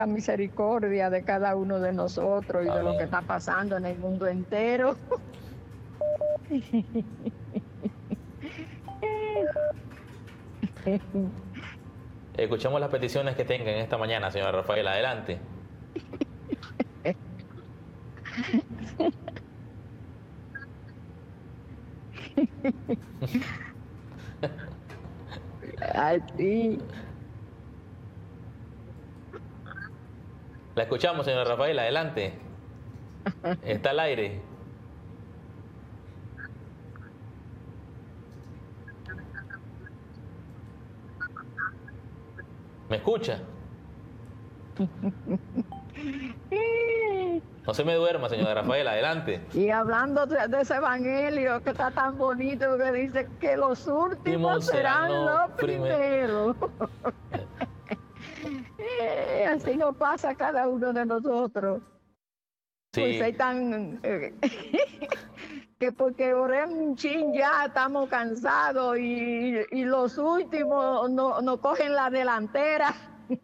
misericordia de cada uno de nosotros y de lo que está pasando en el mundo entero. Escuchemos las peticiones que tengan esta mañana, señora Rafaela. Adelante. Así. La escuchamos, señora Rafaela. Adelante. Está al aire. ¿Me escucha? No se me duerma, señora Rafaela, adelante. Y hablando de ese evangelio que está tan bonito, que dice que los últimos serán los primeros. Así nos pasa a cada uno de nosotros. Sí. Pues hay tan... que porque oremos un chin ya estamos cansados y los últimos no cogen la delantera.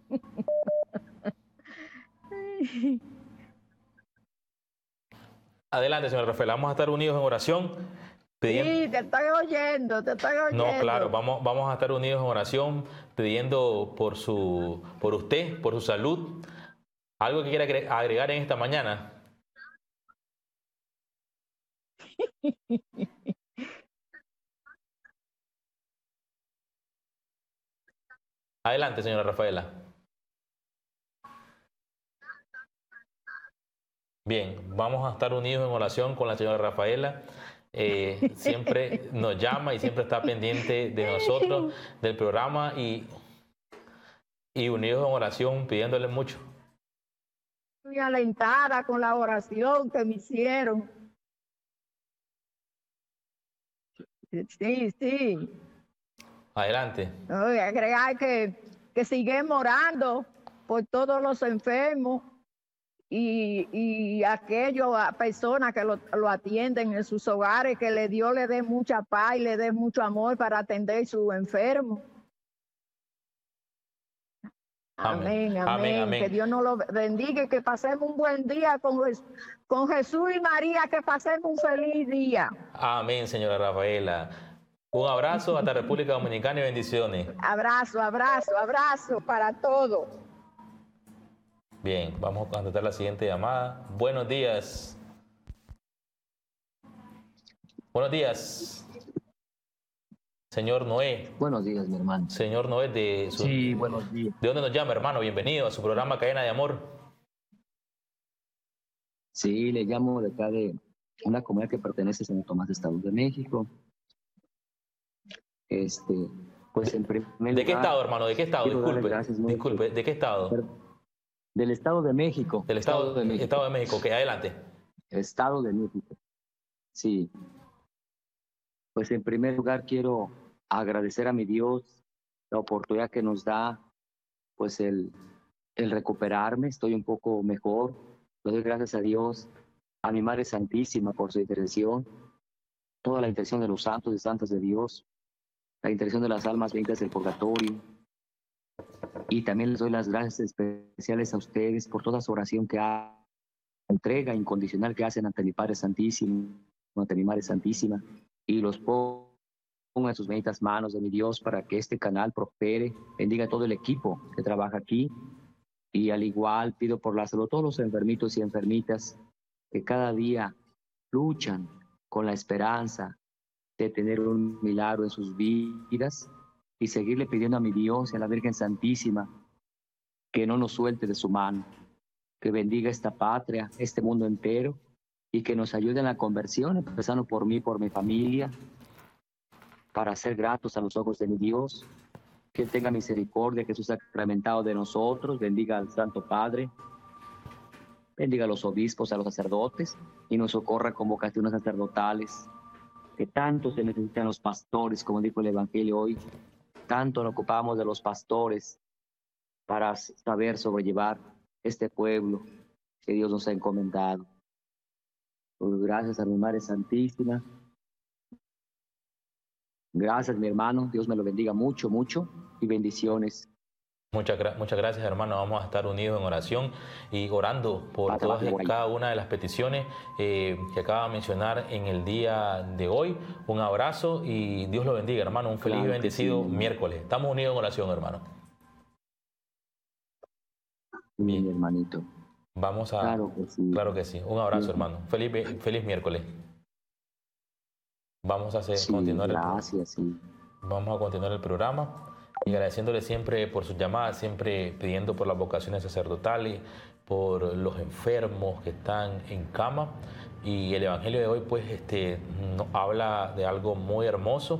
Adelante, señora Rafaela, vamos a estar unidos en oración. Sí, te estoy oyendo. No, claro, vamos a estar unidos en oración pidiendo por usted, por su salud. ¿Algo que quiera agregar en esta mañana? Adelante, señora Rafaela. Bien, vamos a estar unidos en oración con la señora Rafaela. Siempre nos llama y siempre está pendiente de nosotros, del programa y unidos en oración, pidiéndole mucho. Muy alentada con la oración que me hicieron. Sí. Adelante. Agregar que sigamos orando por todos los enfermos y aquellas personas que lo atienden en sus hogares, que Dios le dé mucha paz y le dé mucho amor para atender sus enfermos. Amén. Que Dios nos lo bendiga y que pasemos un buen día con Jesús y María, que pasemos un feliz día. Amén, señora Rafaela. Un abrazo hasta República Dominicana y bendiciones. Abrazo para todos. Bien, vamos a contestar la siguiente llamada. Buenos días. Buenos días. Señor Noé. Buenos días, mi hermano. Señor Noé, Sí, buenos días. ¿De dónde nos llama, hermano? Bienvenido a su programa Cadena de Amor. Sí, le llamo de acá de una comunidad que pertenece a San Tomás, Estado de México. Pues en primer lugar, ¿De qué estado, hermano? ¿De qué estado? Disculpe, ¿de qué estado? Del Estado de México. Del Estado de México. Estado de México, ok, adelante. Estado de México. Sí. Pues en primer lugar quiero agradecer a mi Dios la oportunidad que nos da, pues el recuperarme. Estoy un poco mejor. Le doy gracias a Dios, a mi Madre Santísima por su intercesión, toda la intercesión de los santos y santas de Dios, la intercesión de las almas benditas del purgatorio. Y también les doy las gracias especiales a ustedes por toda su oración entrega incondicional que hacen ante mi Padre Santísimo, ante mi Madre Santísima, y los pongo en sus benditas manos de mi Dios para que este canal prospere, bendiga a todo el equipo que trabaja aquí, y al igual pido por la salud de todos los enfermitos y enfermitas que cada día luchan con la esperanza de tener un milagro en sus vidas, y seguirle pidiendo a mi Dios y a la Virgen Santísima que no nos suelte de su mano, que bendiga esta patria, este mundo entero, y que nos ayude en la conversión, empezando por mí, por mi familia, para ser gratos a los ojos de mi Dios, que Él tenga misericordia, que Jesús sacramentado de nosotros, bendiga al Santo Padre, bendiga a los obispos, a los sacerdotes, y nos socorra con vocaciones sacerdotales, que tanto se necesitan los pastores, como dijo el Evangelio hoy, tanto nos ocupamos de los pastores para saber sobrellevar este pueblo que Dios nos ha encomendado. Pues gracias a mi Madre Santísima. Gracias, mi hermano. Dios me lo bendiga mucho, mucho, y bendiciones. Muchas gracias, hermano. Vamos a estar unidos en oración y orando por todas y cada una de las peticiones que acaba de mencionar en el día de hoy. Un abrazo y Dios lo bendiga, hermano. Un feliz y bendecido miércoles. Estamos unidos en oración, hermano. Bien, hermanito. Vamos a... Claro que sí. Un abrazo, hermano. Feliz miércoles. Vamos a continuar. Vamos a continuar el programa. Y agradeciéndole siempre por sus llamadas, siempre pidiendo por las vocaciones sacerdotales, por los enfermos que están en cama. Y el Evangelio de hoy pues nos habla de algo muy hermoso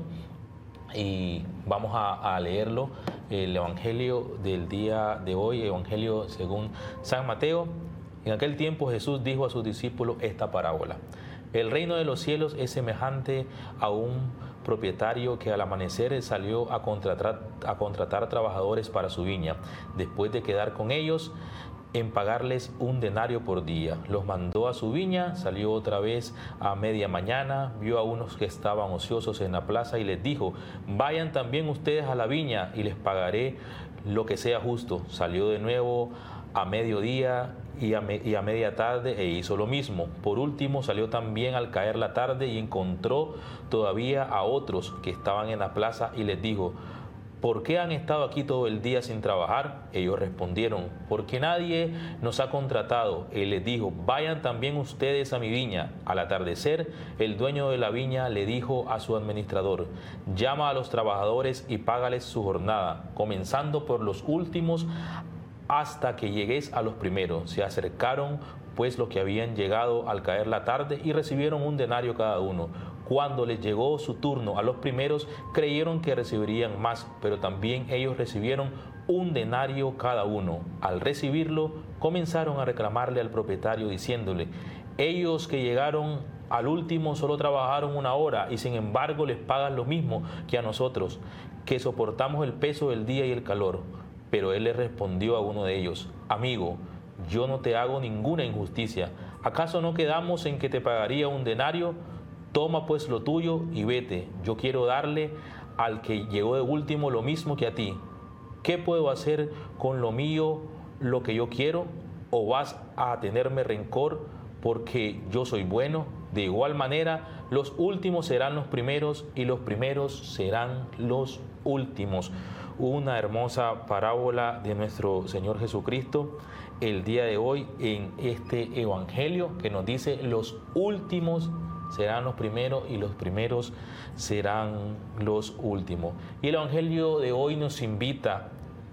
y vamos a leerlo. El Evangelio del día de hoy, Evangelio según San Mateo. En aquel tiempo Jesús dijo a sus discípulos esta parábola. El reino de los cielos es semejante a un propietario que al amanecer salió a contratar trabajadores para su viña. Después de quedar con ellos en pagarles un denario por día, los mandó a su viña, salió otra vez a media mañana, vio a unos que estaban ociosos en la plaza y les dijo: vayan también ustedes a la viña y les pagaré lo que sea justo. Salió de nuevo a mediodía y a media tarde e hizo lo mismo. Por último salió también al caer la tarde y encontró todavía a otros que estaban en la plaza y les dijo: ¿por qué han estado aquí todo el día sin trabajar? Ellos respondieron: porque nadie nos ha contratado. Él les dijo: vayan también ustedes a mi viña. Al atardecer, el dueño de la viña le dijo a su administrador: llama a los trabajadores y págales su jornada, comenzando por los últimos hasta que lleguéis a los primeros. Se acercaron pues los que habían llegado al caer la tarde y recibieron un denario cada uno. Cuando les llegó su turno a los primeros, creyeron que recibirían más, pero también ellos recibieron un denario cada uno. Al recibirlo, comenzaron a reclamarle al propietario diciéndole: ellos que llegaron al último solo trabajaron 1 hora y sin embargo les pagan lo mismo que a nosotros, que soportamos el peso del día y el calor. Pero él le respondió a uno de ellos: amigo, yo no te hago ninguna injusticia. ¿Acaso no quedamos en que te pagaría un denario? Toma pues lo tuyo y vete. Yo quiero darle al que llegó de último lo mismo que a ti. ¿Qué puedo hacer con lo mío lo que yo quiero? ¿O vas a tenerme rencor porque yo soy bueno? De igual manera, los últimos serán los primeros y los primeros serán los últimos. Una hermosa parábola de nuestro Señor Jesucristo el día de hoy en este Evangelio que nos dice: los últimos serán los primeros y los primeros serán los últimos. Y el Evangelio de hoy nos invita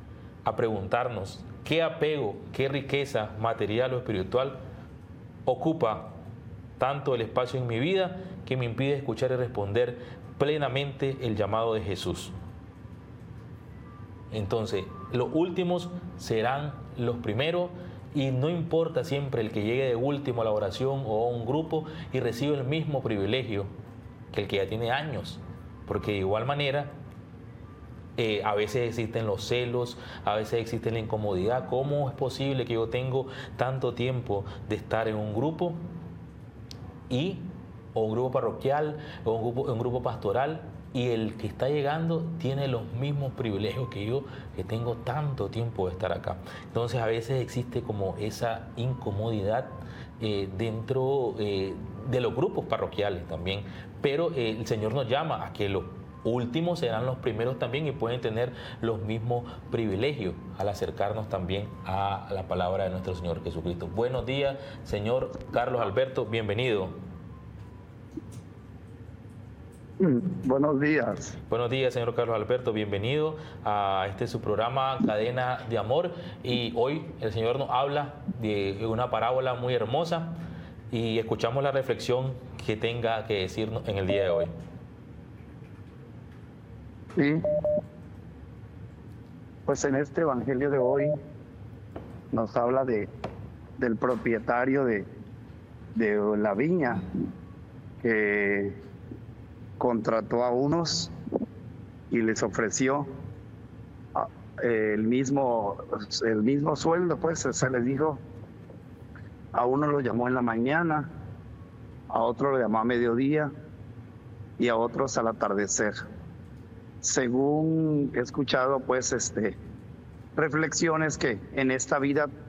a preguntarnos: ¿qué apego, qué riqueza material o espiritual ocupa tanto el espacio en mi vida que me impide escuchar y responder plenamente el llamado de Jesús? Entonces, los últimos serán los primeros y no importa siempre el que llegue de último a la oración o a un grupo y recibe el mismo privilegio que el que ya tiene años, porque de igual manera a veces existen los celos, a veces existe la incomodidad. ¿Cómo es posible que yo tengo tanto tiempo de estar en un grupo o un grupo parroquial o un grupo pastoral, y el que está llegando tiene los mismos privilegios que yo, que tengo tanto tiempo de estar acá? Entonces a veces existe como esa incomodidad dentro de los grupos parroquiales también, pero el Señor nos llama a que los últimos serán los primeros también y pueden tener los mismos privilegios al acercarnos también a la palabra de nuestro Señor Jesucristo. Buenos días, señor Carlos Alberto, bienvenido. Buenos días. Buenos días, señor Carlos Alberto, bienvenido a su programa Cadena de Amor. Y hoy el Señor nos habla de una parábola muy hermosa y escuchamos la reflexión que tenga que decirnos en el día de hoy. Sí, pues en este evangelio de hoy nos habla del propietario de la viña que contrató a unos y les ofreció el mismo sueldo, pues se les dijo. A uno lo llamó en la mañana, a otro lo llamó a mediodía y a otros al atardecer. Según he escuchado, pues reflexiones que en esta vida